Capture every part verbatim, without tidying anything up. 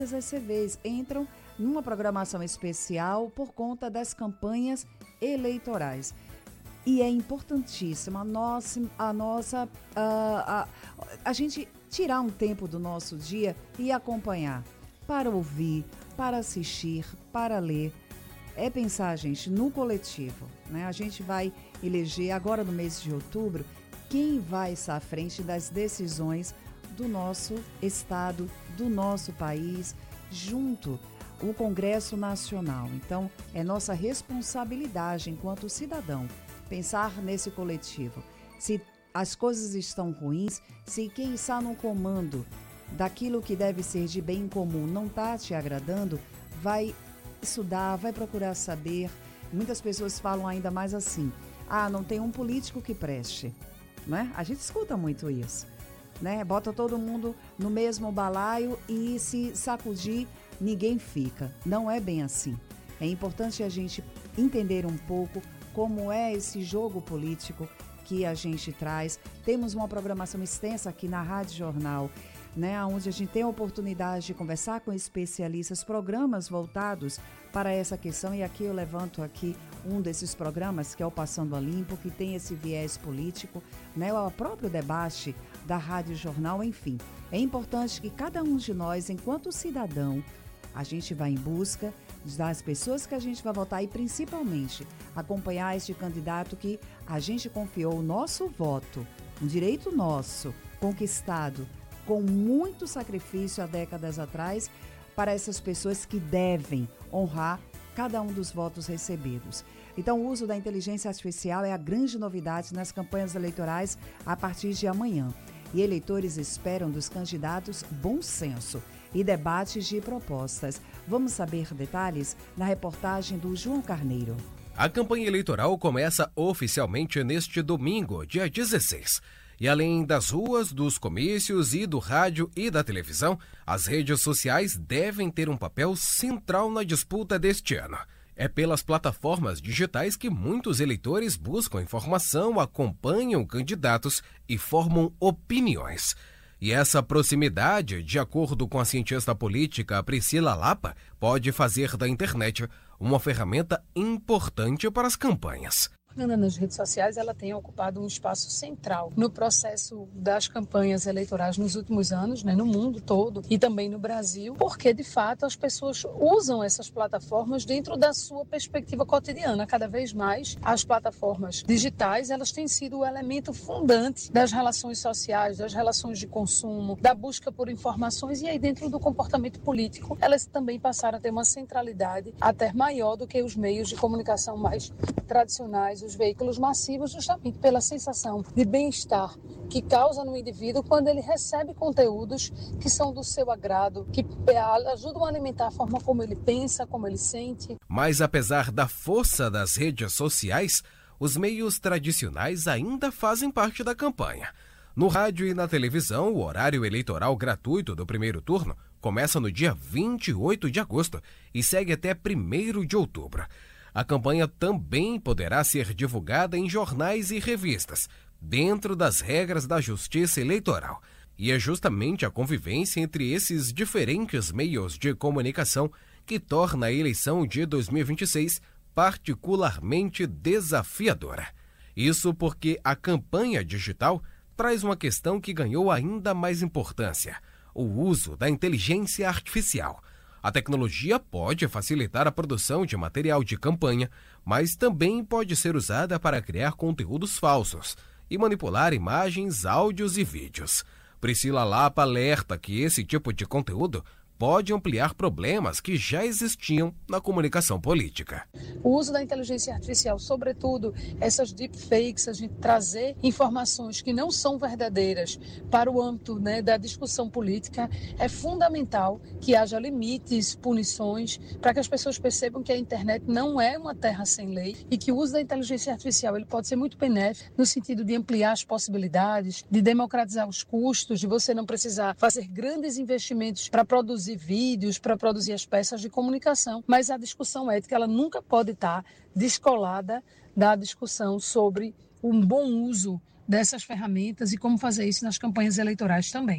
as C Vs entram numa programação especial por conta das campanhas eleitorais. E é importantíssimo a nossa, a, nossa a, a, a gente tirar um tempo do nosso dia e acompanhar, para ouvir, para assistir, para ler. É pensar, gente, no coletivo, né? A gente vai eleger agora no mês de outubro quem vai estar à frente das decisões do nosso estado, do nosso país, junto o Congresso Nacional. Então, é nossa responsabilidade enquanto cidadão pensar nesse coletivo. Se as coisas estão ruins, se quem está no comando daquilo que deve ser de bem comum não está te agradando, vai estudar, vai procurar saber. Muitas pessoas falam ainda mais assim: ah, não tem um político que preste, né? A gente escuta muito isso, né? Bota todo mundo no mesmo balaio e se sacudir, ninguém fica. Não é bem assim. É importante a gente entender um pouco como é esse jogo político que a gente traz. Temos uma programação extensa aqui na Rádio Jornal, né, onde a gente tem a oportunidade de conversar com especialistas, programas voltados para essa questão. E aqui eu levanto aqui um desses programas, que é o Passando a Limpo, que tem esse viés político, né, o próprio debate da Rádio Jornal, enfim. É importante que cada um de nós, enquanto cidadão, a gente vá em busca das pessoas que a gente vai votar e, principalmente, acompanhar este candidato que a gente confiou o nosso voto, um direito nosso, conquistado com muito sacrifício há décadas atrás, para essas pessoas que devem honrar cada um dos votos recebidos. Então, o uso da inteligência artificial é a grande novidade nas campanhas eleitorais a partir de amanhã. E eleitores esperam dos candidatos bom senso e debates de propostas. Vamos saber detalhes na reportagem do João Carneiro. A campanha eleitoral começa oficialmente neste domingo, dia dezesseis. E além das ruas, dos comícios e do rádio e da televisão, as redes sociais devem ter um papel central na disputa deste ano. É pelas plataformas digitais que muitos eleitores buscam informação, acompanham candidatos e formam opiniões. E essa proximidade, de acordo com a cientista política Priscila Lapa, pode fazer da internet uma ferramenta importante para as campanhas. A propaganda nas redes sociais ela tem ocupado um espaço central no processo das campanhas eleitorais nos últimos anos, né, no mundo todo e também no Brasil, porque de fato as pessoas usam essas plataformas dentro da sua perspectiva cotidiana. Cada vez mais as plataformas digitais elas têm sido o elemento fundante das relações sociais, das relações de consumo, da busca por informações, e aí dentro do comportamento político elas também passaram a ter uma centralidade até maior do que os meios de comunicação mais tradicionais, os veículos massivos, justamente pela sensação de bem-estar que causa no indivíduo quando ele recebe conteúdos que são do seu agrado, que ajudam a alimentar a forma como ele pensa, como ele sente. Mas apesar da força das redes sociais, os meios tradicionais ainda fazem parte da campanha. No rádio e na televisão, o horário eleitoral gratuito do primeiro turno começa no dia vinte e oito de agosto e segue até primeiro de outubro. A campanha também poderá ser divulgada em jornais e revistas, dentro das regras da Justiça Eleitoral. E é justamente a convivência entre esses diferentes meios de comunicação que torna a eleição de dois mil e vinte e seis particularmente desafiadora. Isso porque a campanha digital traz uma questão que ganhou ainda mais importância: o uso da inteligência artificial. A tecnologia pode facilitar a produção de material de campanha, mas também pode ser usada para criar conteúdos falsos e manipular imagens, áudios e vídeos. Priscila Lapa alerta que esse tipo de conteúdo pode ampliar problemas que já existiam na comunicação política. O uso da inteligência artificial, sobretudo essas deepfakes, a gente trazer informações que não são verdadeiras para o âmbito, né, da discussão política, é fundamental que haja limites, punições, para que as pessoas percebam que a internet não é uma terra sem lei e que o uso da inteligência artificial ele pode ser muito benéfico no sentido de ampliar as possibilidades, de democratizar os custos, de você não precisar fazer grandes investimentos para produzir vídeos, para produzir as peças de comunicação, mas a discussão ética ela nunca pode estar descolada da discussão sobre um bom uso dessas ferramentas e como fazer isso nas campanhas eleitorais também.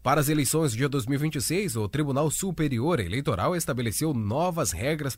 Para as eleições de dois mil e vinte e seis, o Tribunal Superior Eleitoral estabeleceu novas regras